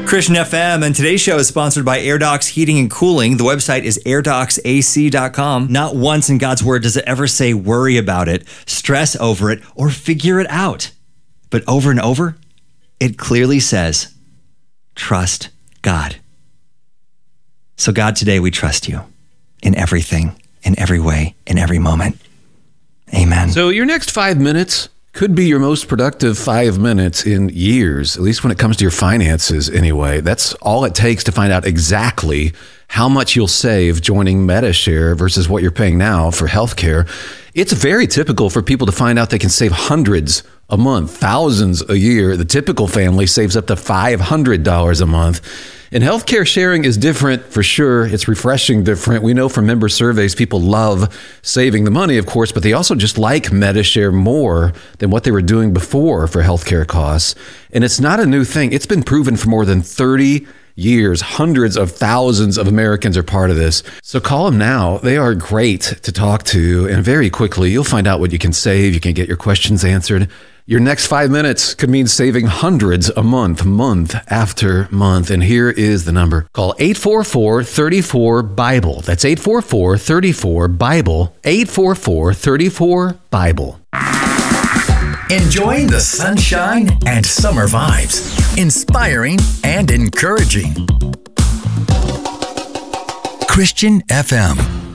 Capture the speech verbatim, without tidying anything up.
Christian F M, and today's show is sponsored by AirDocs Heating and Cooling. The website is air docs a c dot com. Not once in God's Word does it ever say worry about it, stress over it, or figure it out. But over and over, it clearly says, trust God. So God, today we trust you in everything, in every way, in every moment. Amen. So your next five minutes could be your most productive five minutes in years, at least when it comes to your finances anyway. That's all it takes to find out exactly how much you'll save joining Medi-Share versus what you're paying now for healthcare. It's very typical for people to find out they can save hundreds a month, thousands a year. The typical family saves up to five hundred dollars a month. And healthcare sharing is different for sure. It's refreshing different. We know from member surveys, people love saving the money, of course, but they also just like Medi-Share more than what they were doing before for healthcare costs. And it's not a new thing. It's been proven for more than thirty years. Hundreds of thousands of Americans are part of this. So call them now. They are great to talk to. And very quickly, you'll find out what you can save. You can get your questions answered. Your next five minutes could mean saving hundreds a month, month after month. And here is the number. Call eight four four, three four, Bible. That's eight four four, three four, Bible. eight four four, three four, Bible. Enjoying the sunshine and summer vibes. Inspiring and encouraging. Christian F M.